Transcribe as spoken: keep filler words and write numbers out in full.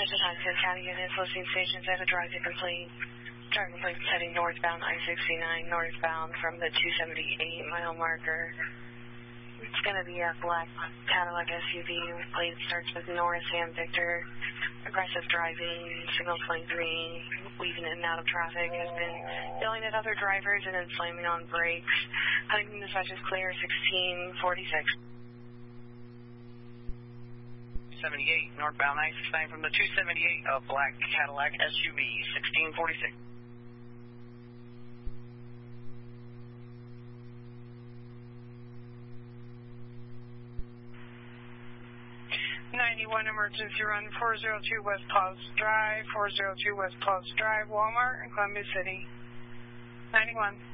Attention County units, listening stations at a drive to complete. Drive complete heading northbound I sixty-nine, northbound from the two seventy-eight mile marker. It's going to be a black Cadillac S U V. Plate starts with North Sam Victor. Aggressive driving, signal flame green, weaving in and out of traffic, has been yelling at other drivers and then slamming on brakes. Huntington dispatch is clear, sixteen forty-six. seventy-eight, northbound I sixty-nine from the two seventy-eight, a black Cadillac S U V, sixteen forty-six. ninety-one emergency run, four oh two West Plaza Drive, four oh two West Plaza Drive, Walmart in Columbia City. ninety-one.